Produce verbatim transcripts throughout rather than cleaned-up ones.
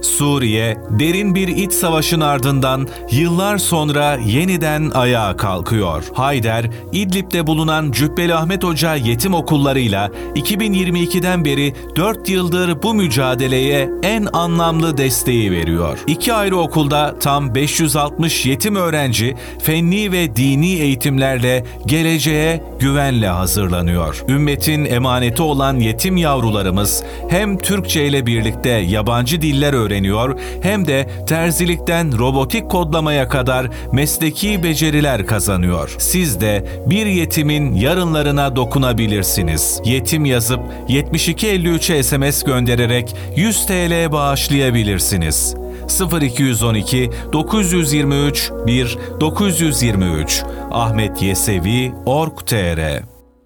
Suriye, derin bir iç savaşın ardından yıllar sonra yeniden ayağa kalkıyor. Hayder, İdlib'de bulunan Cübbeli Ahmet Hoca yetim okullarıyla iki bin yirmi ikiden beri dört yıldır bu mücadeleye en anlamlı desteği veriyor. İki ayrı okulda tam beş yüz altmış yetim öğrenci fenni ve dini eğitimlerle geleceğe güvenle hazırlanıyor. Ümmetin emaneti olan yetim yavrularımız hem Türkçe ile birlikte yabancı diller öğreniyor hem de terzilikten robotik kodlamaya kadar mesleki beceriler kazanıyor. Siz de bir yetimin yarınlarına dokunabilirsiniz. Yetim yazıp yetmiş iki elli üçe S M S göndererek yüz TL bağışlayabilirsiniz. sıfır iki on iki dokuz yüz yirmi üç bir dokuz yüz yirmi üç Ahmet Yesevi nokta org nokta tr.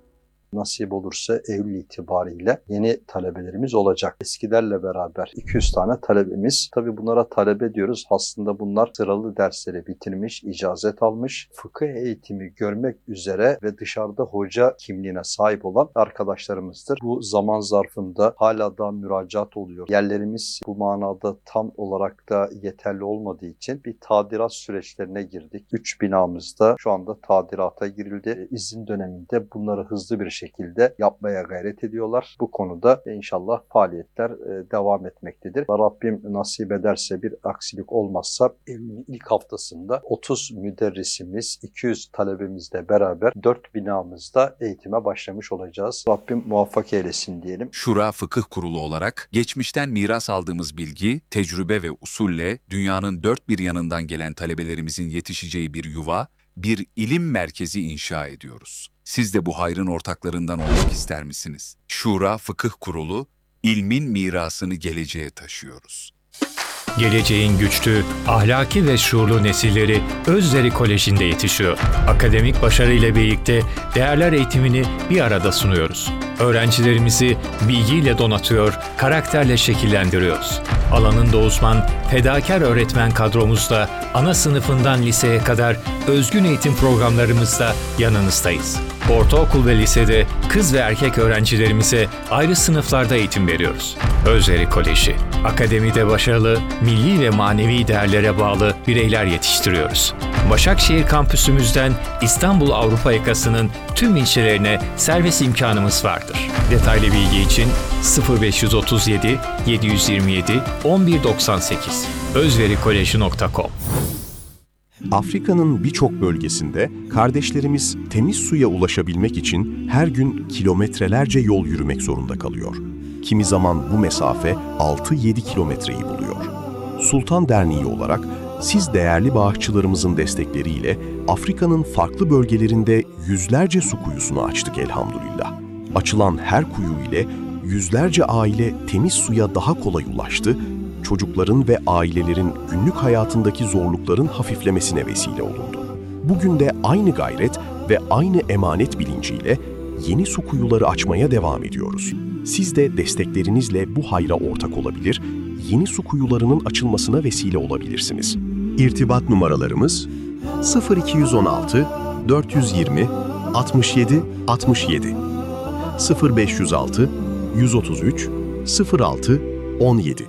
Nasip olursa Eylül itibariyle yeni talebelerimiz olacak. Eskilerle beraber iki yüz tane talebemiz. Tabii bunlara talebe diyoruz. Aslında bunlar sıralı dersleri bitirmiş, icazet almış, fıkıh eğitimi görmek üzere ve dışarıda hoca kimliğine sahip olan arkadaşlarımızdır. Bu zaman zarfında hala da müracaat oluyor. Yerlerimiz bu manada tam olarak da yeterli olmadığı için bir tadilat süreçlerine girdik. Üç binamızda şu anda tadilata girildi. İzin döneminde bunları hızlı bir şekilde yapmaya gayret ediyorlar. Bu konuda inşallah faaliyetler devam etmektedir. Rabbim nasip ederse bir aksilik olmazsa Eylül'ün ilk haftasında otuz müderrisimiz, iki yüz talebemizle beraber dört binamızda eğitime başlamış olacağız. Rabbim muvaffak eylesin diyelim. Şura Fıkıh Kurulu olarak geçmişten miras aldığımız bilgi, tecrübe ve usulle dünyanın dört bir yanından gelen talebelerimizin yetişeceği bir yuva, bir ilim merkezi inşa ediyoruz. Siz de bu hayrın ortaklarından olmak ister misiniz? Şura Fıkıh Kurulu, ilmin mirasını geleceğe taşıyoruz. Geleceğin güçlü, ahlaki ve şuurlu nesilleri Özleri Koleji'nde yetişiyor. Akademik başarı ile birlikte değerler eğitimini bir arada sunuyoruz. Öğrencilerimizi bilgiyle donatıyor, karakterle şekillendiriyoruz. Alanında uzman, fedakar öğretmen kadromuzla ana sınıfından liseye kadar özgün eğitim programlarımızda yanınızdayız. Ortaokul ve lisede kız ve erkek öğrencilerimize ayrı sınıflarda eğitim veriyoruz. Özleri Koleji, akademide başarılı, milli ve manevi değerlere bağlı bireyler yetiştiriyoruz. Başakşehir kampüsümüzden İstanbul Avrupa yakasının tüm ilçelerine servis imkanımız vardır. Detaylı bilgi için sıfır beş otuz yedi yedi yüz yirmi yedi on bir doksan sekiz özverikoleji nokta com. Afrika'nın birçok bölgesinde kardeşlerimiz temiz suya ulaşabilmek için her gün kilometrelerce yol yürümek zorunda kalıyor. Kimi zaman bu mesafe altı yedi kilometreyi buluyor. Sultan Derneği olarak siz değerli bağışçılarımızın destekleriyle Afrika'nın farklı bölgelerinde yüzlerce su kuyusunu açtık elhamdülillah. Açılan her kuyu ile yüzlerce aile temiz suya daha kolay ulaştı, çocukların ve ailelerin günlük hayatındaki zorlukların hafiflemesine vesile olundu. Bugün de aynı gayret ve aynı emanet bilinciyle yeni su kuyuları açmaya devam ediyoruz. Siz de desteklerinizle bu hayra ortak olabilir, yeni su kuyularının açılmasına vesile olabilirsiniz. İrtibat numaralarımız sıfır iki on altı dört yüz yirmi altmış yedi altmış yedi, sıfır beş yüz altı yüz otuz üç sıfır altı on yedi,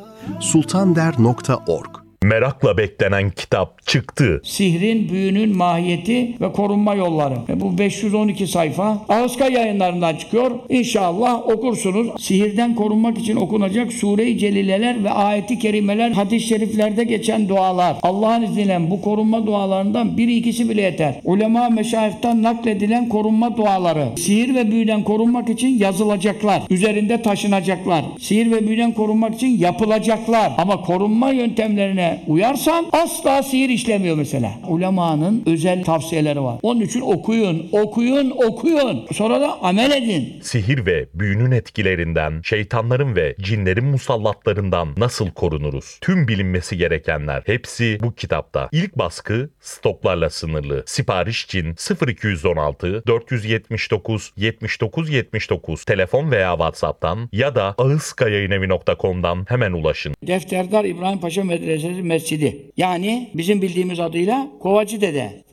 sultander nokta org. Merakla beklenen kitap çıktı. Sihrin, büyünün mahiyeti ve korunma yolları. E bu beş yüz on iki sayfa Ağızka Yayınlarından çıkıyor. İnşallah okursunuz. Sihirden korunmak için okunacak Sure-i Celileler ve ayeti kerimeler, hadis-i şeriflerde geçen dualar. Allah'ın izniyle bu korunma dualarından biri ikisi bile yeter. Ulema meşayihten nakledilen korunma duaları. Sihir ve büyüden korunmak için yazılacaklar. Üzerinde taşınacaklar. Sihir ve büyüden korunmak için yapılacaklar. Ama korunma yöntemlerine uyarsan asla sihir işlemiyor mesela. Ulemanın özel tavsiyeleri var. Onun için okuyun, okuyun, okuyun. Sonra da amel edin. Sihir ve büyünün etkilerinden, şeytanların ve cinlerin musallatlarından nasıl korunuruz? Tüm bilinmesi gerekenler hepsi bu kitapta. İlk baskı stoklarla sınırlı. Sipariş için sıfır iki on altı dört yüz yetmiş dokuz yetmiş dokuz yetmiş dokuz telefon veya WhatsApp'tan ya da ağızkayayınevi nokta com'dan hemen ulaşın. Defterdar İbrahim Paşa Medresesi Mescidi. Yani bizim bildiğimiz adıyla Kovacı Dede.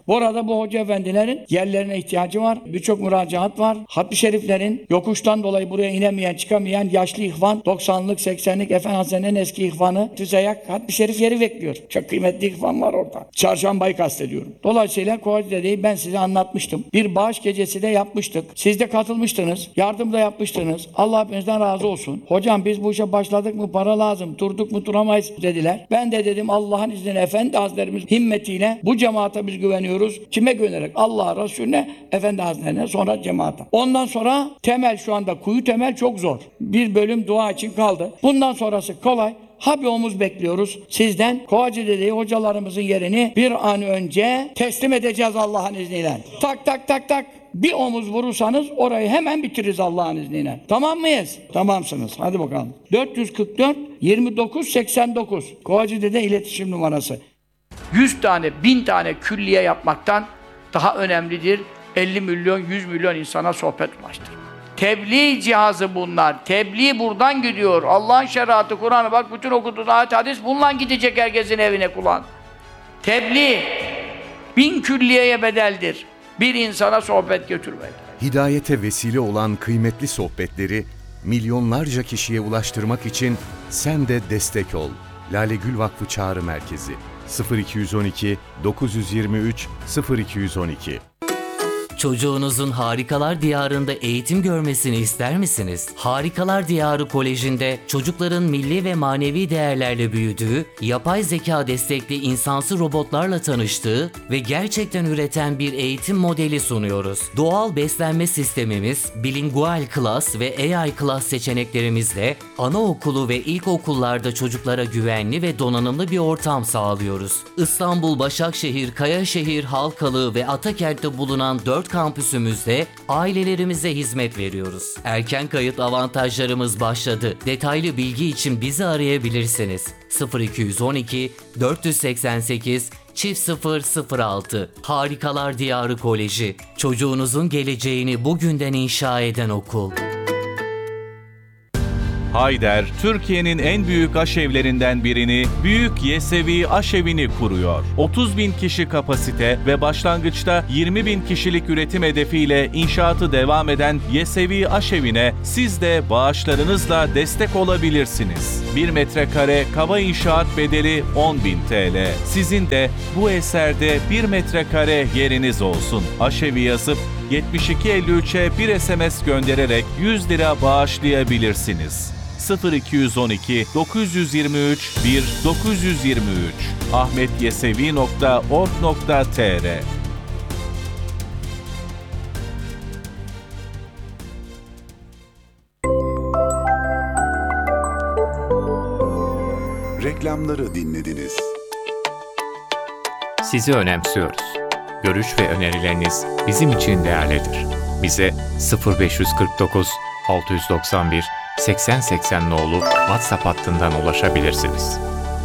Bu arada bu hoca efendilerin yerlerine ihtiyacı var. Birçok müracaat var. Hatmi şeriflerin yokuştan dolayı buraya inemeyen, çıkamayan yaşlı ihvan, doksanlık, seksenlik Efendi Hazretleri'nin eski ihvanı Tüzeyak Hatmi şerif yeri bekliyor. Çok kıymetli ihvan var orada. Çarşambayı kastediyorum. Dolayısıyla Kovacıdere'yi ben size anlatmıştım. Bir bağış gecesi de yapmıştık. Siz de katılmıştınız. Yardım da yapmıştınız. Allah hepinizden razı olsun. Hocam biz bu işe başladık mı para lazım. Durduk mu duramayız dediler. Ben de dedim Allah'ın izniyle Efendi Hazretlerimiz himmetiyle bu cemaate biz güveniyoruz. Kime güvenerek? Allah'a, Resulüne, Efendi Hazretlerine, sonra cemaate. Ondan sonra temel şu anda kuyu temel çok zor. Bir bölüm dua için kaldı. Bundan sonrası kolay. Ha bir omuz bekliyoruz sizden. Kovacıdere'yi hocalarımızın yerini bir an önce teslim edeceğiz Allah'ın izniyle. Tak tak tak tak. Bir omuz vurursanız orayı hemen bitiririz Allah'ın izniyle. Tamam mıyız? Tamamsınız. Hadi bakalım. dört yüz kırk dört yirmi dokuz seksen dokuz Kovacıdere iletişim numarası. yüz tane, bin tane külliye yapmaktan daha önemlidir. elli milyon, yüz milyon insana sohbet ulaştırmak. Tebliğ cihazı bunlar. Tebliğ buradan gidiyor. Allah'ın şeriatı, Kur'an'ı bak bütün okuduğun ayet hadis bununla gidecek herkesin evine kulağın. Tebliğ bin külliyeye bedeldir. Bir insana sohbet götürmek. Hidayete vesile olan kıymetli sohbetleri milyonlarca kişiye ulaştırmak için sen de destek ol. Lale Gül Vakfı Çağrı Merkezi sıfır iki on iki dokuz yüz yirmi üç sıfır iki on iki. Çocuğunuzun Harikalar Diyarı'nda eğitim görmesini ister misiniz? Harikalar Diyarı Koleji'nde çocukların milli ve manevi değerlerle büyüdüğü, yapay zeka destekli insansı robotlarla tanıştığı ve gerçekten üreten bir eğitim modeli sunuyoruz. Doğal beslenme sistemimiz, bilingual class ve A I class seçeneklerimizle anaokulu ve ilkokullarda çocuklara güvenli ve donanımlı bir ortam sağlıyoruz. İstanbul, Başakşehir, Kayaşehir, Halkalı ve Atakent'te bulunan dört kampüsümüzde ailelerimize hizmet veriyoruz. Erken kayıt avantajlarımız başladı. Detaylı bilgi için bizi arayabilirsiniz. sıfır iki on iki dört seksen sekiz çift sıfır sıfır altı Harikalar Diyarı Koleji. Çocuğunuzun geleceğini bugünden inşa eden okul. Hayder, Türkiye'nin en büyük aşevlerinden birini, Büyük Yesevi Aşevi'ni kuruyor. otuz bin kişi kapasite ve başlangıçta yirmi bin kişilik üretim hedefiyle inşaatı devam eden Yesevi Aşevi'ne siz de bağışlarınızla destek olabilirsiniz. bir metrekare kaba inşaat bedeli on bin T L. Sizin de bu eserde bir metrekare yeriniz olsun. Aşevi yazıp yetmiş iki elli üçe bir S M S göndererek yüz lira bağışlayabilirsiniz. sıfır iki on iki dokuz yirmi üç bir dokuz yirmi üç ahmetyesevi nokta org nokta t r. Reklamları dinlediniz. Sizi önemsiyoruz. Görüş ve önerileriniz bizim için değerlidir. Bize sıfır beş kırk dokuz altı doksan bir seksen seksen nolu WhatsApp hattından ulaşabilirsiniz.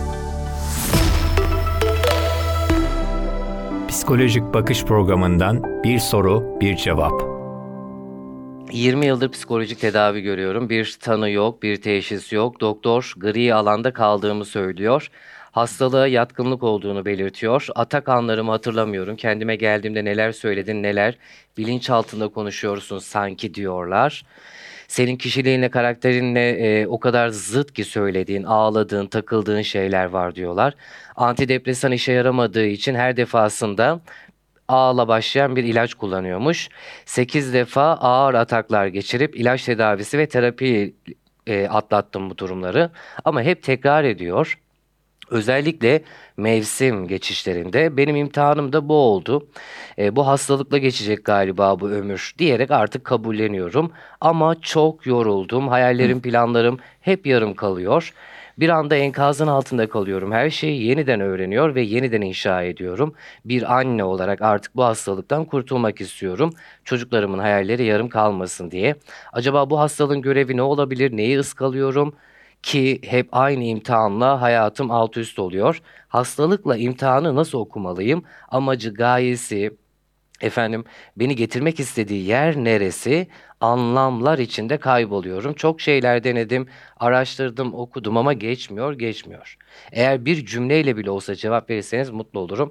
Psikolojik Bakış Programı'ndan bir soru, bir cevap. yirmi yıldır psikolojik tedavi görüyorum. Bir tanı yok, bir teşhis yok. Doktor gri alanda kaldığımı söylüyor. Hastalığa yatkınlık olduğunu belirtiyor. Atak anlarımı hatırlamıyorum. Kendime geldiğimde neler söyledin, neler bilinçaltında konuşuyorsun sanki diyorlar. Senin kişiliğinle, karakterinle e, o kadar zıt ki söylediğin, ağladığın, takıldığın şeyler var diyorlar. Antidepresan işe yaramadığı için her defasında A'la başlayan bir ilaç kullanıyormuş. sekiz defa ağır ataklar geçirip ilaç tedavisi ve terapi e, atlattım bu durumları. Ama hep tekrar ediyor. Özellikle mevsim geçişlerinde benim imtihanım da bu oldu. E, bu hastalıkla geçecek galiba bu ömür diyerek artık kabulleniyorum. Ama çok yoruldum. Hayallerim, planlarım hep yarım kalıyor. Bir anda enkazın altında kalıyorum. Her şeyi yeniden öğreniyor ve yeniden inşa ediyorum. Bir anne olarak artık bu hastalıktan kurtulmak istiyorum. Çocuklarımın hayalleri yarım kalmasın diye. Acaba bu hastalığın görevi ne olabilir? Neyi ıskalıyorum? Ki hep aynı imtihanla hayatım alt üst oluyor. Hastalıkla imtihanı nasıl okumalıyım? Amacı, gayesi, efendim beni getirmek istediği yer neresi? Anlamlar içinde kayboluyorum. Çok şeyler denedim, araştırdım, okudum ama geçmiyor, geçmiyor. Eğer bir cümleyle bile olsa cevap verirseniz mutlu olurum.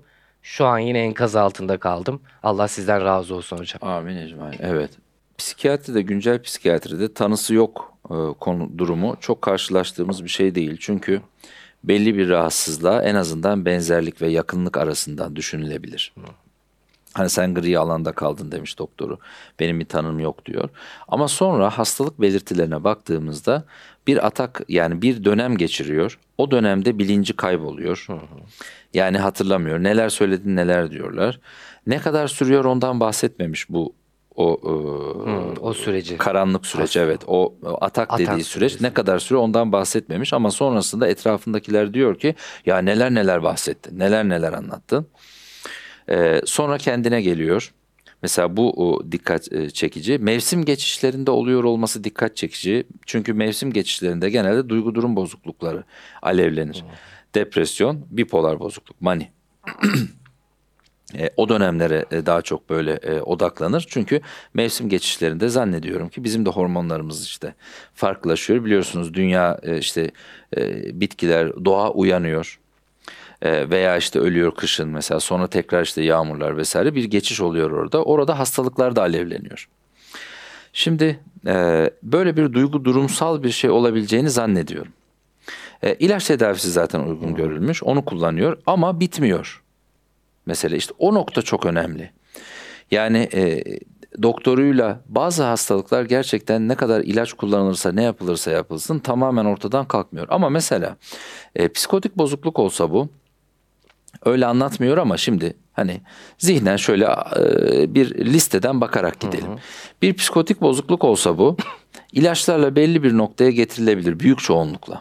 Şu an yine enkaz altında kaldım. Allah sizden razı olsun hocam. Amin ecmaîn. Evet. Psikiyatride, güncel psikiyatride tanısı yok e, konu durumu çok karşılaştığımız bir şey değil. Çünkü belli bir rahatsızlığa en azından benzerlik ve yakınlık arasından düşünülebilir. Hani sen gri alanda kaldın demiş doktoru. Benim bir tanım yok diyor. Ama sonra hastalık belirtilerine baktığımızda bir atak, yani bir dönem geçiriyor. O dönemde bilinci kayboluyor. Hı hı. Yani hatırlamıyor. Neler söyledin neler diyorlar. Ne kadar sürüyor ondan bahsetmemiş bu o e, hmm, o süreci. Karanlık süreç. Hasta. Evet. O atak, atak dediği süreç süreci. Ne kadar sürüyor ondan bahsetmemiş ama sonrasında etrafındakiler diyor ki ya neler neler bahsettin. Neler neler anlattın. Ee, sonra kendine geliyor. Mesela bu o, dikkat e, çekici. Mevsim geçişlerinde oluyor olması dikkat çekici. Çünkü mevsim geçişlerinde genelde duygu durum bozuklukları alevlenir. Hmm. Depresyon, bipolar bozukluk, mani. e, o dönemlere e, daha çok böyle e, odaklanır. Çünkü mevsim geçişlerinde zannediyorum ki bizim de hormonlarımız işte farklılaşıyor. Biliyorsunuz dünya e, işte e, bitkiler, doğa uyanıyor. Veya işte ölüyor kışın mesela, sonra tekrar işte yağmurlar vesaire, bir geçiş oluyor orada. Orada hastalıklar da alevleniyor. Şimdi e, böyle bir duygu durumsal bir şey olabileceğini zannediyorum. E, ilaç tedavisi zaten uygun görülmüş, onu kullanıyor ama bitmiyor. Mesela işte o nokta çok önemli. Yani e, doktoruyla bazı hastalıklar gerçekten ne kadar ilaç kullanılırsa, ne yapılırsa yapılsın tamamen ortadan kalkmıyor. Ama mesela e, psikotik bozukluk olsa bu, öyle anlatmıyor ama şimdi hani zihnen şöyle e, bir listeden bakarak gidelim. Hı hı. Bir psikotik bozukluk olsa bu ilaçlarla belli bir noktaya getirilebilir büyük çoğunlukla.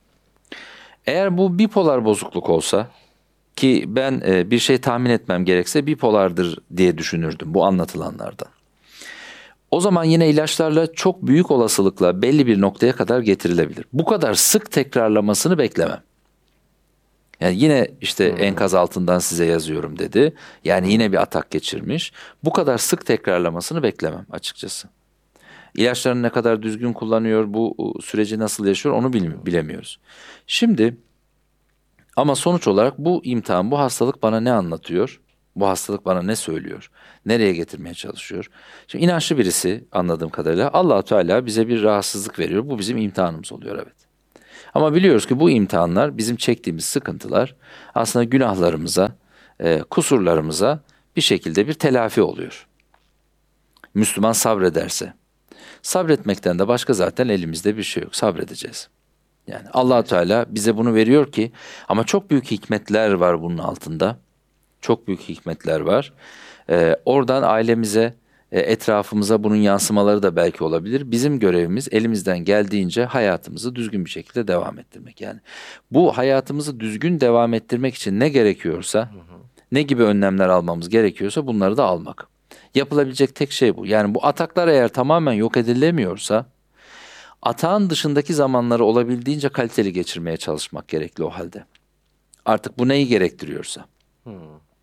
Eğer bu bipolar bozukluk olsa, ki ben e, bir şey tahmin etmem gerekse bipolardır diye düşünürdüm bu anlatılanlardan. O zaman yine ilaçlarla çok büyük olasılıkla belli bir noktaya kadar getirilebilir. Bu kadar sık tekrarlamasını beklemem. Yani yine işte hmm. enkaz altından size yazıyorum dedi. Yani yine bir atak geçirmiş. Bu kadar sık tekrarlamasını beklemem açıkçası. İlaçlarını ne kadar düzgün kullanıyor, bu süreci nasıl yaşıyor onu bilemiyoruz. Şimdi ama sonuç olarak bu imtihan, bu hastalık bana ne anlatıyor? Bu hastalık bana ne söylüyor? Nereye getirmeye çalışıyor? Şimdi inançlı birisi anladığım kadarıyla Allah-u Teala bize bir rahatsızlık veriyor. Bu bizim imtihanımız oluyor, evet. Ama biliyoruz ki bu imtihanlar, bizim çektiğimiz sıkıntılar aslında günahlarımıza, e, kusurlarımıza bir şekilde bir telafi oluyor. Müslüman sabrederse. Sabretmekten de başka zaten elimizde bir şey yok. Sabredeceğiz. Yani Allah-u Teala bize bunu veriyor ki, ama çok büyük hikmetler var bunun altında. Çok büyük hikmetler var. Ee, oradan ailemize, e, etrafımıza bunun yansımaları da belki olabilir. Bizim görevimiz elimizden geldiğince hayatımızı düzgün bir şekilde devam ettirmek. Yani bu hayatımızı düzgün devam ettirmek için ne gerekiyorsa, hı hı. ne gibi önlemler almamız gerekiyorsa bunları da almak. Yapılabilecek tek şey bu. Yani bu ataklar eğer tamamen yok edilemiyorsa, atağın dışındaki zamanları olabildiğince kaliteli geçirmeye çalışmak gerekli o halde. Artık bu neyi gerektiriyorsa. Hmm.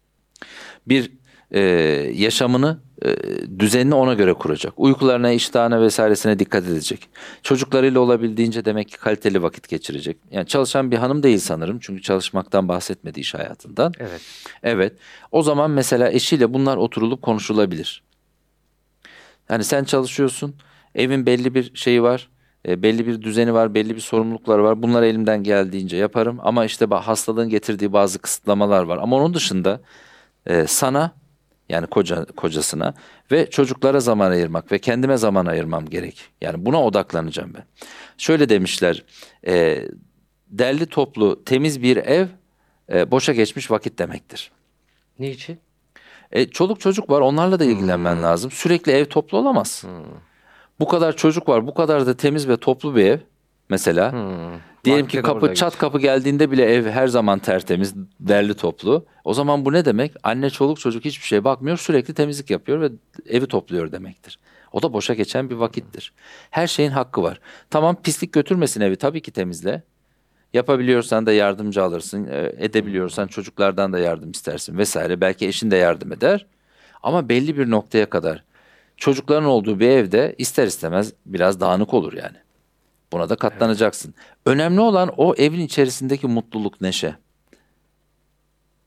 Bir e, yaşamını, e, düzenini ona göre kuracak. Uykularına, iştahına vesairesine dikkat edecek. Çocuklarıyla olabildiğince demek ki kaliteli vakit geçirecek. Yani çalışan bir hanım değil sanırım. Çünkü çalışmaktan bahsetmedi iş hayatından. Evet. Evet. O zaman mesela eşiyle bunlar oturulup konuşulabilir. Yani sen çalışıyorsun, evin belli bir şeyi var. E, belli bir düzeni var, belli bir sorumluluklar var. Bunları elimden geldiğince yaparım. Ama işte hastalığın getirdiği bazı kısıtlamalar var. Ama onun dışında e, sana, yani koca, kocasına ve çocuklara zaman ayırmak ve kendime zaman ayırmam gerek. Yani buna odaklanacağım ben. Şöyle demişler, e, derli toplu, temiz bir ev e, boşa geçmiş vakit demektir. Niçin? E, çoluk çocuk var, onlarla da ilgilenmen hmm. lazım. Sürekli ev toplu olamaz. Hmm. Bu kadar çocuk var, bu kadar da temiz ve toplu bir ev mesela. Hmm. Diyelim Vakti ki kapı çat geç. kapı geldiğinde bile ev her zaman tertemiz, derli toplu. O zaman bu ne demek? Anne çoluk çocuk hiçbir şeye bakmıyor, sürekli temizlik yapıyor ve evi topluyor demektir. O da boşa geçen bir vakittir. Her şeyin hakkı var. Tamam, pislik götürmesin evi, tabii ki temizle. Yapabiliyorsan da yardımcı alırsın, edebiliyorsan çocuklardan da yardım istersin vesaire. Belki eşin de yardım eder. Ama belli bir noktaya kadar. Çocukların olduğu bir evde ister istemez biraz dağınık olur yani. Buna da katlanacaksın. Evet. Önemli olan o evin içerisindeki mutluluk, neşe.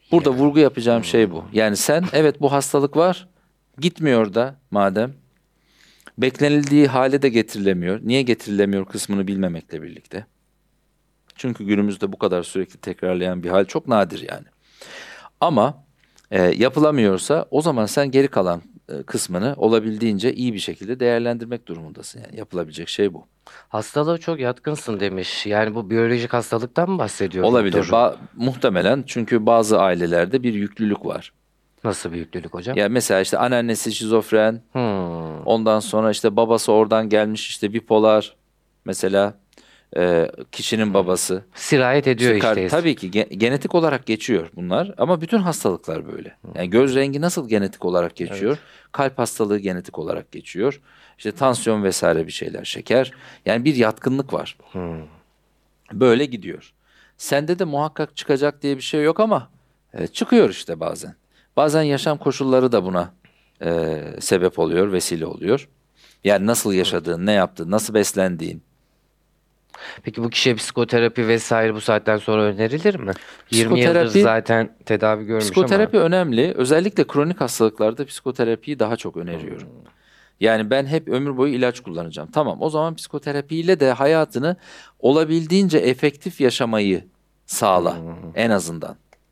Burada vurgu yapacağım şey bu. Yani sen evet bu hastalık var, gitmiyor da madem, beklenildiği hale de getirilemiyor. Niye getirilemiyor kısmını bilmemekle birlikte. Çünkü günümüzde bu kadar sürekli tekrarlayan bir hal çok nadir yani. Ama e, yapılamıyorsa o zaman sen geri kalan e, kısmını olabildiğince iyi bir şekilde değerlendirmek durumundasın. Yani yapılabilecek şey bu. Hastalığa çok yatkınsın demiş. Yani bu biyolojik hastalıktan mı bahsediyor? Olabilir. doktor? Ba- muhtemelen çünkü bazı ailelerde bir yüklülük var. Nasıl bir yüklülük hocam? Ya mesela işte anneannesi şizofren, Hmm. ondan sonra işte babası oradan gelmiş işte bipolar mesela e, kişinin babası. Sirayet ediyor İşte kar- işte. Tabii ki ge- genetik olarak geçiyor bunlar ama bütün hastalıklar böyle. Yani göz rengi nasıl genetik olarak geçiyor? Kalp hastalığı genetik olarak geçiyor. İşte tansiyon vesaire bir şeyler, şeker. Yani bir yatkınlık var. Hmm. Böyle gidiyor. Sende de muhakkak çıkacak diye bir şey yok ama e, çıkıyor işte bazen. Bazen yaşam koşulları da buna e, sebep oluyor, vesile oluyor. Yani nasıl yaşadığın, ne yaptığın, nasıl beslendiğin. Peki bu kişiye psikoterapi vesaire bu saatten sonra önerilir mi? yirmi yıldır Psikoterapi- zaten tedavi görmüş Psikoterapi ama. önemli. Özellikle kronik hastalıklarda psikoterapiyi daha çok öneriyorum. Yani ben hep ömür boyu ilaç kullanacağım. Tamam, o zaman psikoterapiyle de hayatını olabildiğince efektif yaşamayı sağla en azından.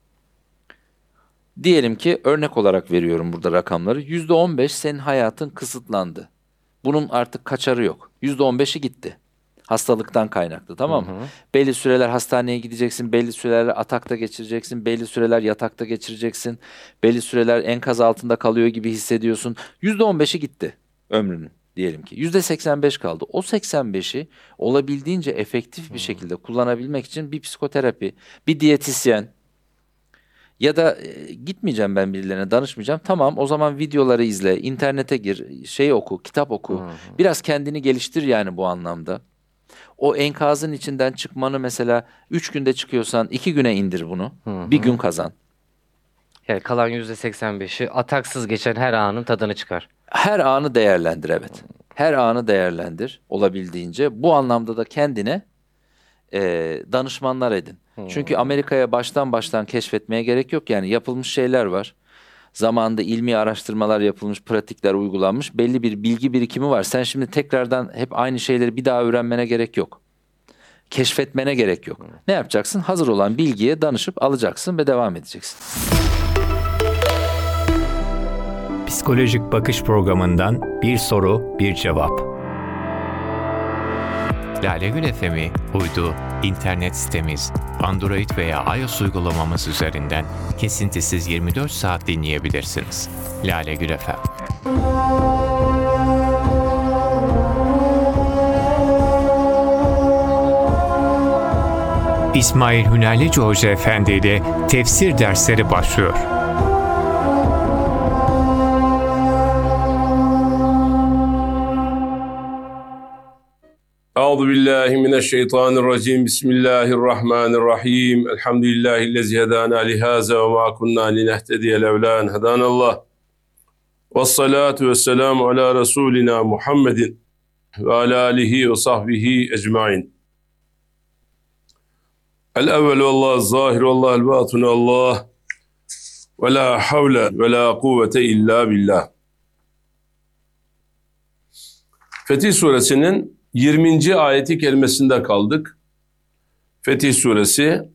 Diyelim ki örnek olarak veriyorum burada rakamları. yüzde on beş senin hayatın kısıtlandı. Bunun artık kaçarı yok. yüzde on beşi gitti. Hastalıktan kaynaklı, tamam mı? Belli süreler hastaneye gideceksin, belli süreler atakta geçireceksin, belli süreler yatakta geçireceksin, belli süreler enkaz altında kalıyor gibi hissediyorsun. yüzde on beşi gitti ömrünün diyelim ki. yüzde seksen beş kaldı. O seksen beşi olabildiğince efektif bir şekilde kullanabilmek için bir psikoterapi, bir diyetisyen ya da e, gitmeyeceğim ben birilerine, danışmayacağım. Tamam, o zaman videoları izle, internete gir, şey oku, kitap oku. Biraz kendini geliştir yani bu anlamda. O enkazın içinden çıkmanı mesela üç günde çıkıyorsan iki güne indir bunu. Bir gün kazan. Yani kalan yüzde seksen beşi ataksız geçen her anın tadını çıkar. Her anı değerlendir, evet. Her anı değerlendir olabildiğince. Bu anlamda da kendine e, danışmanlar edin. Çünkü Amerika'ya baştan baştan keşfetmeye gerek yok. Yani yapılmış şeyler var. Zamanında ilmi araştırmalar yapılmış, pratikler uygulanmış. Belli bir bilgi birikimi var. Sen şimdi tekrardan hep aynı şeyleri bir daha öğrenmene gerek yok. Keşfetmene gerek yok. Ne yapacaksın? Hazır olan bilgiye danışıp alacaksın ve devam edeceksin. Psikolojik Bakış programından bir soru, bir cevap. Lale Gül F M'i uydu, internet sitemiz, Android veya iOS uygulamamız üzerinden kesintisiz yirmi dört saat dinleyebilirsiniz. Lale Gül F M. İsmail Hünerlici Hoca Efendi ile tefsir dersleri başlıyor. Euzu billahi mineşşeytanirracim. Bismillahirrahmanirrahim. Elhamdülillahi'llezî hedâna lihâzâ ve mâ kunnâ linehtediye levlâ en hedânallah. Vessalâtu vesselamu alâ Resûlinâ Muhammedin ve alâ âlihi ve sahbihi ecmaîn. El-evvel vallah, zâhir vallah, el-bâtun Allah. Ve lâ havle ve lâ kuvvete illâ billah. Fetih Suresinin yirminci ayeti kerimesinde kaldık. Fetih Suresi.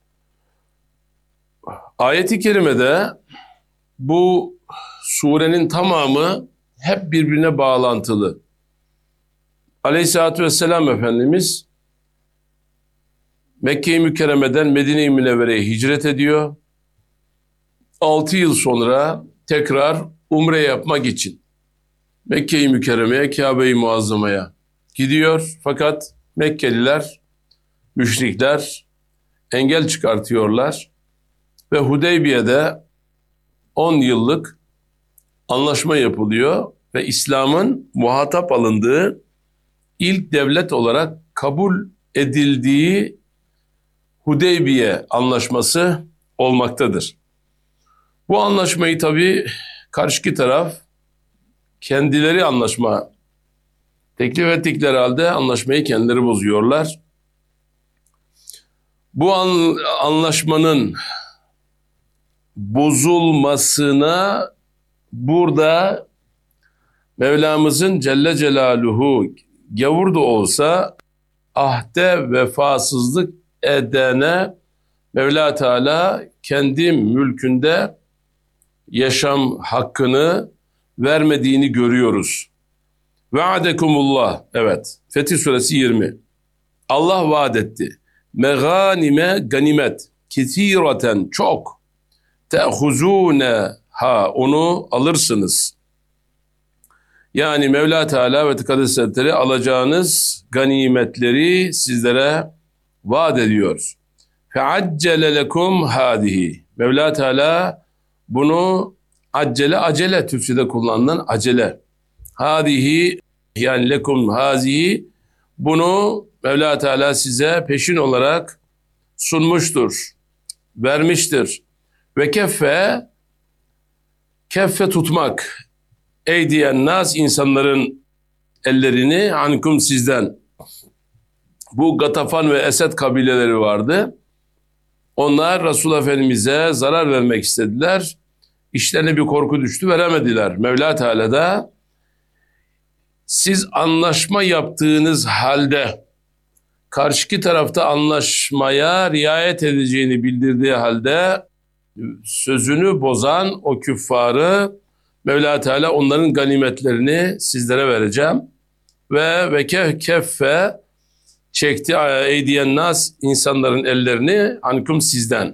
Ayeti kerimede bu surenin tamamı hep birbirine bağlantılı. Aleyhisselatü Vesselam Efendimiz Mekke-i Mükerreme'den Medine-i Münevvere'ye hicret ediyor. Altı yıl sonra tekrar umre yapmak için Mekke-i Mükerreme'ye, Kabe-i Muazzama'ya gidiyor. Fakat Mekkeliler, müşrikler engel çıkartıyorlar ve Hudeybiye'de on yıllık anlaşma yapılıyor ve İslam'ın muhatap alındığı, ilk devlet olarak kabul edildiği Hudeybiye anlaşması olmaktadır. Bu anlaşmayı tabii karşıki taraf kendileri anlaşma teklif ettikleri halde anlaşmayı kendileri bozuyorlar. Bu an, anlaşmanın bozulmasına burada Mevlamızın Celle Celaluhu gavur da olsa ahde vefasızlık edene Mevla Teala kendi mülkünde yaşam hakkını vermediğini görüyoruz. Ve'adekumullah. Evet. Fetih Suresi yirmi. Allah vaat etti. Meganime ganimet. Kesiraten çok. Te'huzune ha onu alırsınız. Yani Mevla Teala ve Tekaddes Hazretleri alacağınız ganimetleri sizlere vaat ediyor. Feaccele lekum hadihi. Mevla Teala bunu acele acele Türkçe'de kullanılan acele. Hadihi yani lekum hazihi bunu Mevla Teala size peşin olarak sunmuştur, vermiştir. Ve keffe keffe tutmak. Ey diyen nas insanların ellerini ankum sizden. Bu Gatafan ve Esed kabileleri vardı. Onlar Resulullah Efendimiz'e zarar vermek istediler. İşlerine bir korku düştü, veremediler. Mevla Teala da siz anlaşma yaptığınız halde karşıki tarafta anlaşmaya riayet edeceğini bildirdiği halde sözünü bozan o küffarı Mevla Teala onların ganimetlerini sizlere vereceğim. Ve ve keffe çekti eydiyen nas insanların ellerini ankum sizden.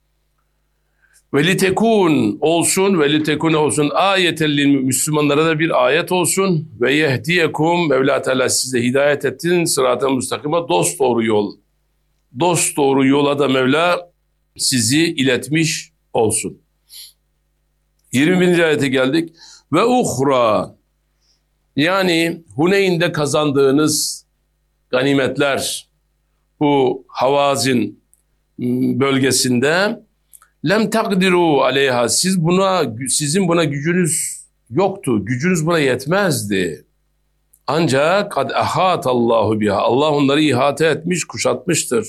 Ve litekun olsun ve litekun olsun ayetellil Müslümanlara da bir ayet olsun ve yehdiyekum Mevla Teala size hidayet ettin sırat-ı müstakima dost doğru yol. Dost doğru yola da Mevla sizi iletmiş olsun. yirmi birinci ayete geldik. Ve uhra yani Huneyn'de kazandığınız ganimetler bu Havazin bölgesinde lem takdiru aleyha siz buna sizin buna gücünüz yoktu. Gücünüz buna yetmezdi. Ancak kad ahatallahu biha Allah onları ihate etmiş, kuşatmıştır.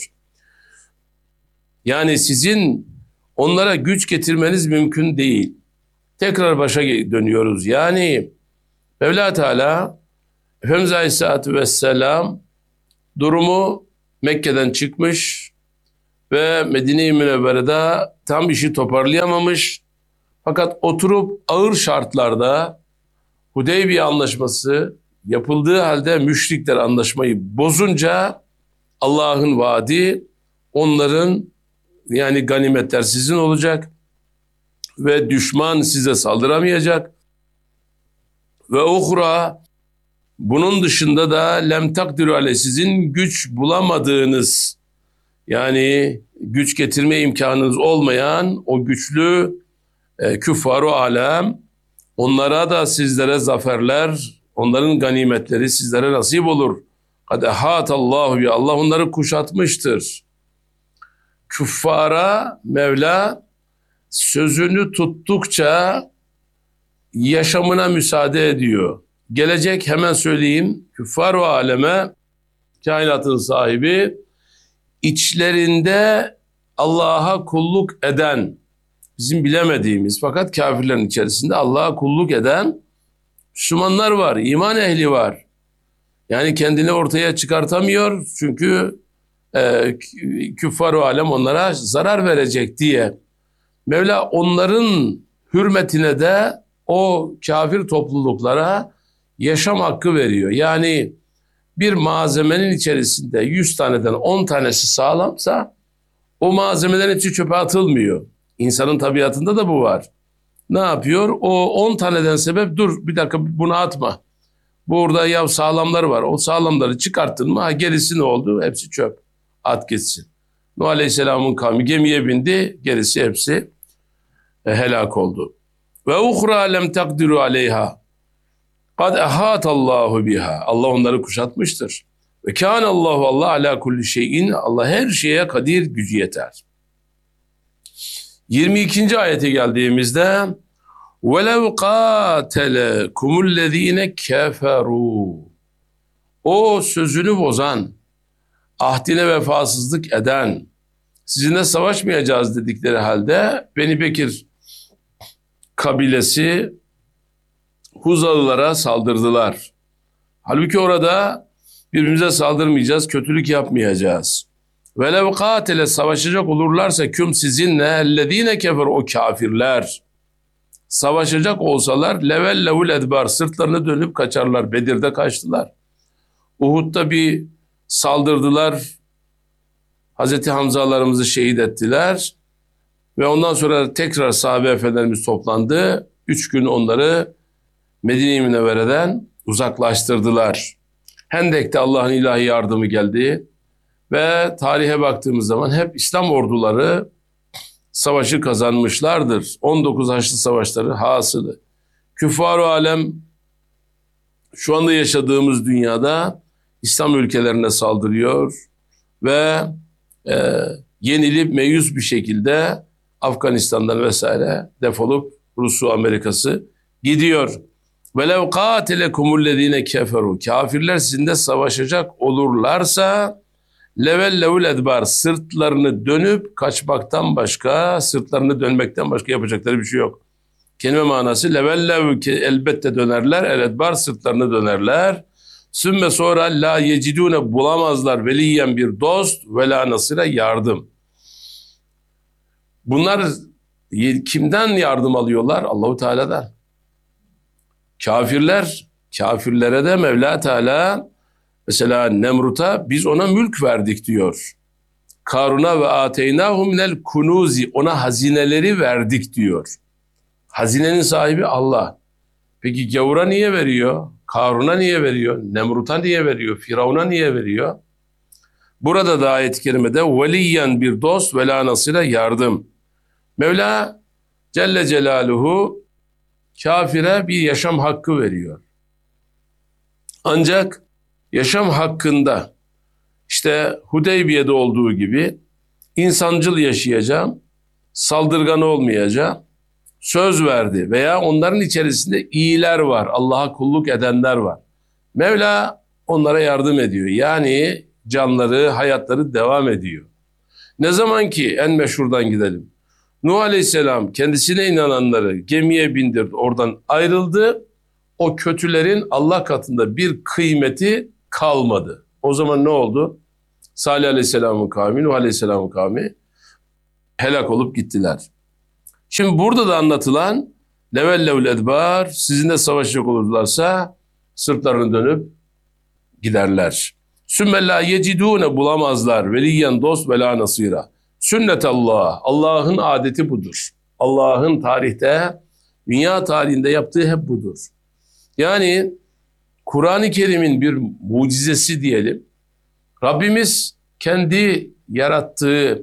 Yani sizin onlara güç getirmeniz mümkün değil. Tekrar başa dönüyoruz. Yani Mevla Teala Efendimiz Aleyhisselatü Vesselam durumu Mekke'den çıkmış ve Medine-i Münevvere'de tam işi toparlayamamış. Fakat oturup ağır şartlarda Hudeybiye Anlaşması yapıldığı halde müşrikler anlaşmayı bozunca Allah'ın vaadi onların yani ganimetler sizin olacak ve düşman size saldıramayacak. Ve uhra bunun dışında da lem takdiru aleyh sizin güç bulamadığınız yani güç getirme imkanınız olmayan o güçlü e, küffar-ı alem onlara da sizlere zaferler, onların ganimetleri sizlere nasip olur. Kad ahatallahu bi Allah onları kuşatmıştır. Küffara Mevla sözünü tuttukça yaşamına müsaade ediyor. Gelecek hemen söyleyeyim. Küffar-ı aleme kainatın sahibi içlerinde Allah'a kulluk eden bizim bilemediğimiz fakat kafirlerin içerisinde Allah'a kulluk eden Müslümanlar var, iman ehli var. Yani kendini ortaya çıkartamıyor çünkü e, küffar-ı alem onlara zarar verecek diye. Mevla onların hürmetine de o kafir topluluklara yaşam hakkı veriyor. Yani bir malzemenin içerisinde yüz taneden on tanesi sağlamsa o malzemelerin hepsi çöpe atılmıyor. İnsanın tabiatında da bu var. Ne yapıyor? O on taneden sebep dur bir dakika bunu atma. Burada ya sağlamlar var. O sağlamları çıkarttın mı ha gerisi ne oldu? Hepsi çöp. At gitsin. Nuh Aleyhisselam'ın kavmi gemiye bindi. Gerisi hepsi e, helak oldu. Ve uhra lem takdiru aleyha. Kad ahatallahu biha. Allah onları kuşatmıştır. Ve kânallahu Allah ala kulli şeyin. Allah her şeye kadir gücü yeter. yirmi ikinci ayete geldiğimizde وَلَوْ قَاتَلَكُمُ الَّذ۪ينَ كَفَرُوا O sözünü bozan, ahdine vefasızlık eden, sizinle savaşmayacağız dedikleri halde Beni Bekir kabilesi Huzalılara saldırdılar. Halbuki orada birbirimize saldırmayacağız, kötülük yapmayacağız. Velev katile savaşacak olurlarsa küm sizinle ellezine kefer o kafirler. Savaşacak olsalar level levul edbar sırtlarını dönüp kaçarlar. Bedir'de kaçtılar. Uhud'da bir saldırdılar. Hazreti Hamzalarımızı şehit ettiler. Ve ondan sonra tekrar sahabe efendilerimiz toplandı. Üç gün onları Medine-i Münevvere'den uzaklaştırdılar. Hendek'te Allah'ın ilahi yardımı geldi. Ve tarihe baktığımız zaman hep İslam orduları savaşı kazanmışlardır. on dokuz Haçlı Savaşları hasılı. Küffar-ı alem şu anda yaşadığımız dünyada İslam ülkelerine saldırıyor ve e, yenilip meyus bir şekilde Afganistan'dan vesaire defolup Rus'u, Amerika'sı gidiyor. Velev katelekumul keferu kafirler sizinle savaşacak olurlarsa level levul edbar sırtlarını dönüp kaçmaktan başka, sırtlarını dönmekten başka yapacakları bir şey yok. Kelime manası level lev elbette dönerler, el edbar sırtlarını dönerler. Sümme sonra la yecidune bulamazlar veliyen bir dost ve la nasıra yardım. Bunlar kimden yardım alıyorlar? Allahu Teala'dan. Kafirler, kafirlere de Mevla Teala mesela Nemrut'a biz ona mülk verdik diyor. Karun'a ve ateynahu minel kunuzi ona hazineleri verdik diyor. Hazinenin sahibi Allah. Peki gavura niye veriyor? Karun'a niye veriyor? Nemrut'a niye veriyor? Firavun'a niye veriyor? Burada da ayet-i kerimede veliyen bir dost ve la nasıra yardım. Mevla Celle Celaluhu kafire bir yaşam hakkı veriyor. Ancak yaşam hakkında işte Hudeybiye'de olduğu gibi insancıl yaşayacağım, saldırgan olmayacağım, söz verdi veya onların içerisinde iyiler var, Allah'a kulluk edenler var. Mevla onlara yardım ediyor. Yani canları, hayatları devam ediyor. Ne zaman ki en meşhurdan gidelim. Nuh Aleyhisselam kendisine inananları gemiye bindirdi, oradan ayrıldı. O kötülerin Allah katında bir kıymeti kalmadı. O zaman ne oldu? Salih Aleyhisselam'ın kavmi, Nuh Aleyhisselam'ın kavmi helak olup gittiler. Şimdi burada da anlatılan level levul edbar sizinle savaşacak olurlarsa sırtlarını dönüp giderler. Sümme la yecidune bulamazlar veliyen dost ve la nasira. Sünnetallah Allah'ın adeti budur. Allah'ın tarihte, dünya tarihinde yaptığı hep budur. Yani Kur'an-ı Kerim'in bir mucizesi diyelim. Rabbimiz kendi yarattığı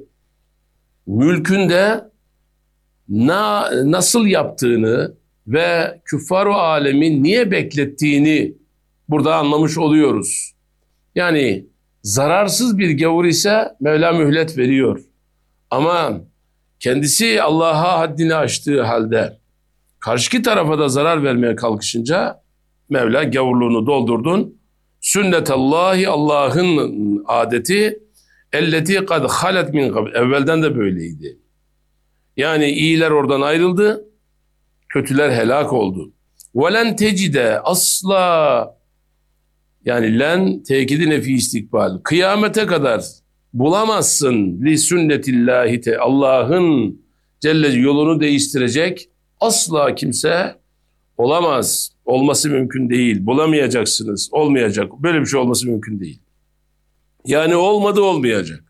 mülkünde na, nasıl yaptığını ve küffar-ı alemin niye beklettiğini burada anlamış oluyoruz. Yani zararsız bir gavur ise Mevla mühlet veriyor. Ama kendisi Allah'a haddini aştığı halde karşıki tarafa da zarar vermeye kalkışınca Mevla gavurluğunu doldurdun. Sünnetallahi Allah'ın adeti elleti kad halet min kabl. Evvelden de böyleydi. Yani iyiler oradan ayrıldı, kötüler helak oldu. Velen tecide asla yani len tekidi nefi istikbal. Kıyamete kadar bulamazsın li sünnetillahi te Allah'ın Celle yolunu değiştirecek asla kimse olamaz. Olması mümkün değil. Bulamayacaksınız. Olmayacak. Böyle bir şey olması mümkün değil. Yani olmadı olmayacak.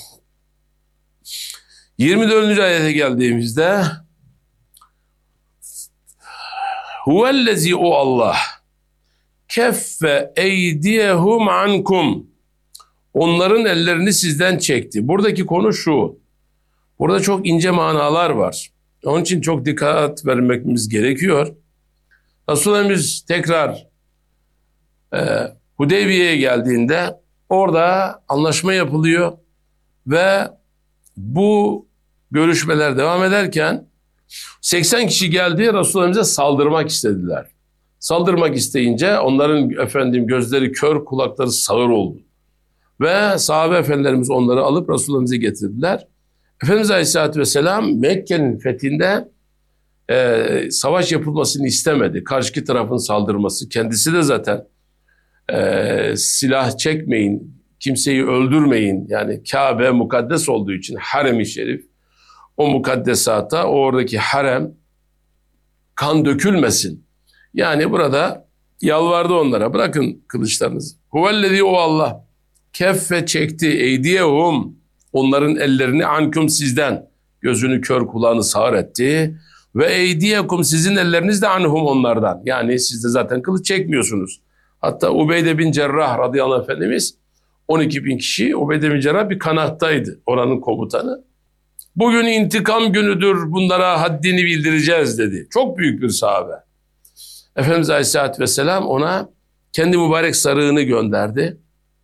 yirmi dördüncü ayete geldiğimizde huvellezi o Allah keffe eydiyehum ankum onların ellerini sizden çekti. Buradaki konu şu. Burada çok ince manalar var. Onun için çok dikkat vermemiz gerekiyor. Resulullah tekrar e, Hudeybiye'ye geldiğinde orada anlaşma yapılıyor ve bu görüşmeler devam ederken seksen kişi geldi Resulullah'ımıza saldırmak istediler. Saldırmak isteyince onların efendim gözleri kör, kulakları sağır oldu. Ve sahabe efendilerimiz onları alıp Resulullah'ımıza getirdiler. Efendimiz Aleyhisselatü Vesselam Mekke'nin fethinde e, savaş yapılmasını istemedi. Karşı tarafın saldırması. Kendisi de zaten e, silah çekmeyin, kimseyi öldürmeyin. Yani Kabe mukaddes olduğu için harem-i şerif, o mukaddesata, oradaki harem kan dökülmesin. Yani burada yalvardı onlara, bırakın kılıçlarınızı. Huvellezî, o Allah, keffe çekti, eydiyehum, onların ellerini, ankum sizden, gözünü kör kulağını sağır etti. Ve eydiyekum, sizin elleriniz de anhum, onlardan. Yani siz de zaten kılıç çekmiyorsunuz. Hatta Ubeyde bin Cerrah radıyallahu anh Efendimiz, on iki bin kişi, Ubeyde bin Cerrah bir kanattaydı, oranın komutanı. Bugün intikam günüdür, bunlara haddini bildireceğiz dedi. Çok büyük bir sahabe. Efendimiz Aleyhisselatü Vesselam ona kendi mübarek sarığını gönderdi.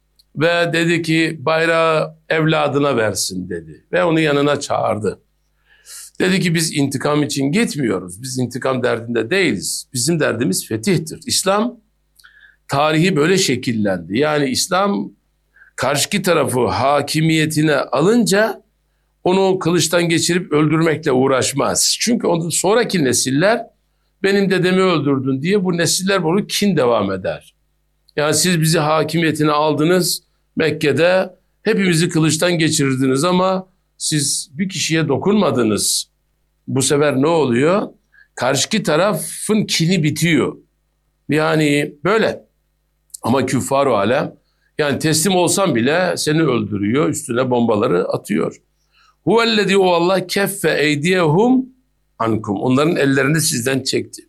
Ve dedi ki bayrağı evladına versin dedi. Ve onu yanına çağırdı. Dedi ki biz intikam için gitmiyoruz. Biz intikam derdinde değiliz. Bizim derdimiz fetihtir. İslam tarihi böyle şekillendi. Yani İslam karşı tarafı hakimiyetine alınca onu kılıçtan geçirip öldürmekle uğraşmaz. Çünkü onun sonraki nesiller benim dedemi öldürdün diye bu nesiller bunu kin devam eder. Yani siz bizi hakimiyetine aldınız Mekke'de, hepimizi kılıçtan geçirirdiniz ama siz bir kişiye dokunmadınız. Bu sefer ne oluyor? Karşı tarafın kini bitiyor. Yani böyle. Ama küffar-ı alem, yani teslim olsan bile seni öldürüyor, üstüne bombaları atıyor. Huvellezî, o Allah, keffe eydiyehum ankum, onların ellerini sizden çekti.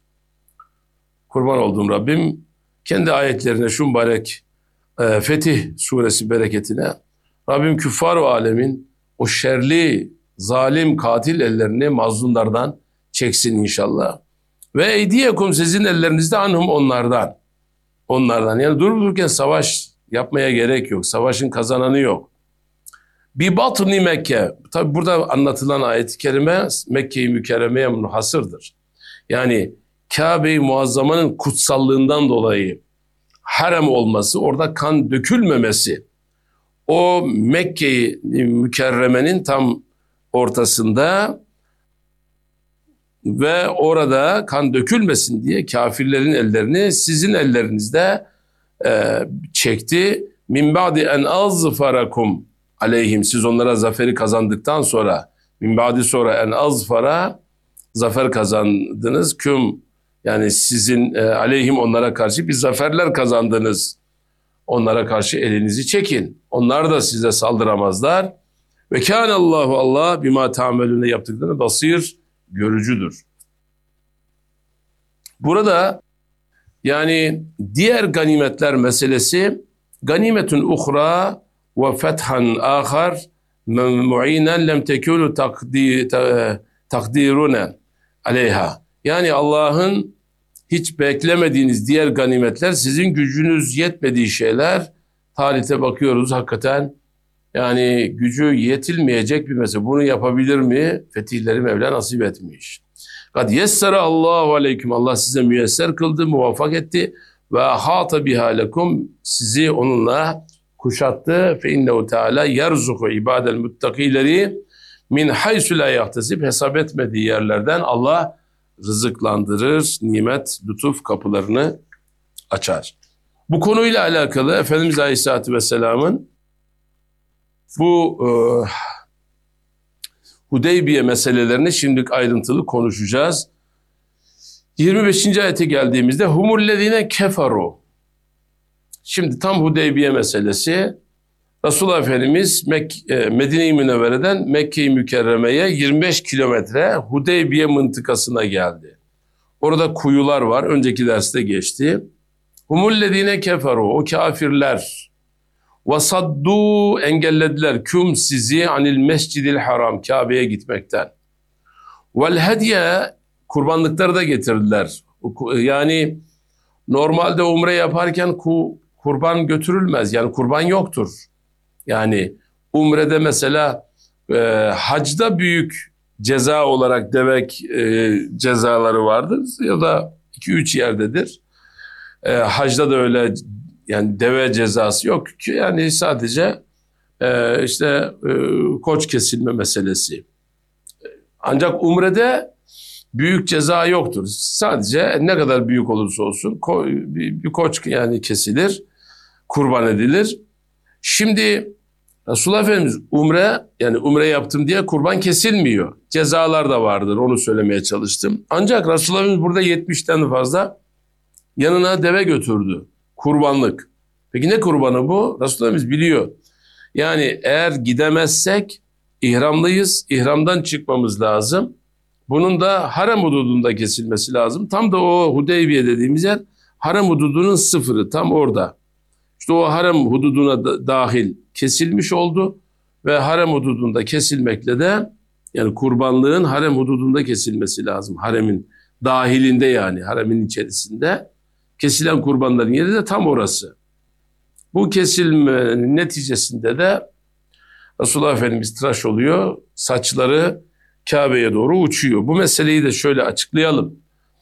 Kurban olduğum Rabbim kendi ayetlerine, şu mübarek e, Fetih suresi bereketine, Rabbim küffar-ı alemin o şerli, zalim, katil ellerini mazlumlardan çeksin inşallah. Ve eydiyekum, sizin ellerinizde anhum, onlardan. Onlardan. Yani durup dururken savaş yapmaya gerek yok. Savaşın kazananı yok. Bi batni Mekke. Tabi burada anlatılan ayet-i kerime Mekke-i Mükerreme'ye münhasırdır. Yani Kabe-i Muazzama'nın kutsallığından dolayı harem olması, orada kan dökülmemesi, o Mekke-i Mükerreme'nin tam ortasında ve orada kan dökülmesin diye kafirlerin ellerini sizin ellerinizde e, çekti. Min ba'di en azfarakum aleyhim, siz onlara zaferi kazandıktan sonra, min ba'di, sonra en azfara, zafer kazandınız. Küm, yani sizin e, aleyhim, onlara karşı bir zaferler kazandınız. Onlara karşı elinizi çekin. Onlar da size saldıramazlar. Ve kânallâhu, Allah bima ta'melûne, yaptıklarını basir, görücüdür. Burada yani diğer ganimetler meselesi, ganimetun uhra ve fethan ahar mu'inen lem tekûlu takdirune aleyha. Yani Allah'ın hiç beklemediğiniz diğer ganimetler, sizin gücünüz yetmediği şeyler. Tarihte bakıyoruz hakikaten, yani gücü yetilmeyecek bir mesele. Bunu yapabilir mi? Fetihleri Mevla nasip etmiş. Kad yessere Allahu aleyküm, Allah size müyesser kıldı, muvaffak etti. Ve ahata biha lekum, sizi onunla kuşattı. Fe innehu teala yerzuku ibadel muttakileri min haysu la yahtesib, hesap etmediği yerlerden Allah rızıklandırır, nimet, lütuf kapılarını açar. Bu konuyla alakalı Efendimiz Aleyhisselatü Vesselam'ın bu e, Hudeybiye meselelerini şimdilik ayrıntılı konuşacağız. yirmi beşinci ayete geldiğimizde humullezine keferu. Şimdi tam Hudeybiye meselesi. Resulullah Efendimiz Mek- e, Medine-i Münevvere'den Mekke-i Mükerreme'ye yirmi beş kilometre Hudeybiye mıntıkasına geldi. Orada kuyular var. Önceki derste geçti. Humullezine keferu, o kafirler, vasaddu, engellediler, küm, sizi anil mescidil haram, Kabe'ye gitmekten. Vel hediye, kurbanlıkları da getirdiler. Yani normalde umre yaparken ku, kurban götürülmez. Yani kurban yoktur. Yani umrede mesela e, hacda büyük ceza olarak devek e, cezaları vardır ya da iki üç yerdedir. E, hacda da öyle, yani deve cezası yok ki, yani sadece e, işte e, koç kesilme meselesi. Ancak umrede büyük ceza yoktur. Sadece ne kadar büyük olursa olsun ko bir, bir koç yani kesilir, kurban edilir. Şimdi Resulullah Efendimiz umre yani umre yaptım diye kurban kesilmiyor. Cezalar da vardır, onu söylemeye çalıştım. Ancak Resulullah Efendimiz burada yetmişten fazla yanına deve götürdü. Kurbanlık. Peki ne kurbanı bu? Resulullah Efendimiz biliyor. Yani eğer gidemezsek ihramlıyız, ihramdan çıkmamız lazım. Bunun da harem hududunda kesilmesi lazım. Tam da o Hudeybiye dediğimiz yer harem hududunun sıfırı, tam orada. İşte o harem hududuna da dahil kesilmiş oldu ve harem hududunda kesilmekle de yani kurbanlığın harem hududunda kesilmesi lazım. Haremin dahilinde yani haremin içerisinde kesilen kurbanların yeri de tam orası. Bu kesilmenin neticesinde de Resulullah Efendimiz tıraş oluyor, saçları Kabe'ye doğru uçuyor. Bu meseleyi de şöyle açıklayalım.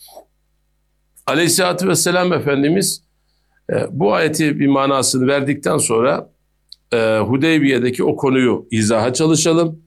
Aleyhisselatü Vesselam Efendimiz e, bu ayeti bir manasını verdikten sonra e, Hudeybiye'deki o konuyu izaha çalışalım.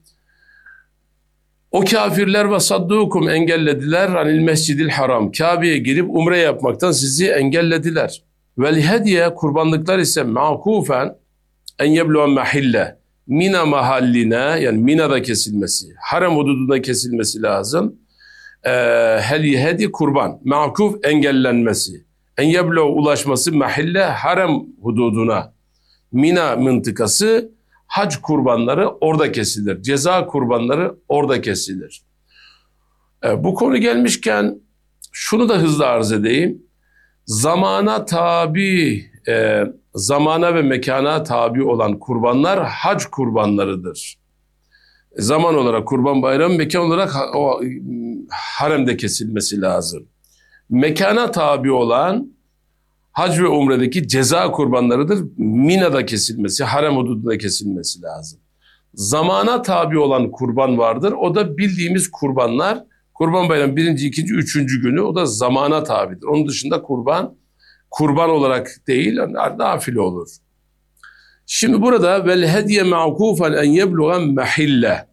O kafirler ve saddukum engellediler anil mescidil haram. Kabe'ye girip umre yapmaktan sizi engellediler. Vel hediye kurbanlıklar ise ma'kufen en yebluan mahille. Mina mahalline yani Mina'da kesilmesi, harem hududunda kesilmesi lazım. Ee, heli hedi kurban, ma'kuf engellenmesi. En yeblu ulaşması mahille harem hududuna. Mina mıntıkası hac kurbanları orada kesilir. Ceza kurbanları orada kesilir. Ee, bu konu gelmişken şunu da hızlı arz edeyim. Zamana tabi, e, zamana ve mekana tabi olan kurbanlar hac kurbanlarıdır. Zaman olarak kurban bayramı, mekan olarak o haremde kesilmesi lazım. Mekana tabi olan hac ve umredeki ceza kurbanlarıdır. Mina'da kesilmesi, harem hududunda kesilmesi lazım. Zamana tabi olan kurban vardır. O da bildiğimiz kurbanlar. Kurban bayramı birinci, ikinci, üçüncü günü o da zamana tabidir. Onun dışında kurban, kurban olarak değil, nafile olur. Şimdi burada vel hediye ma'kufen en yeblugan mahille.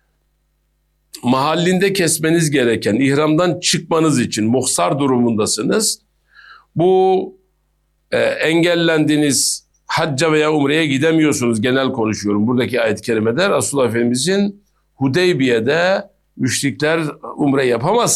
Mahallinde kesmeniz gereken, ihramdan çıkmanız için muhsar durumundasınız. Bu e, engellendiğiniz hacca veya umreye gidemiyorsunuz, genel konuşuyorum. Buradaki ayet-i kerimede Resulullah Efendimizin Hudeybiye'de müşrikler umre yapamaz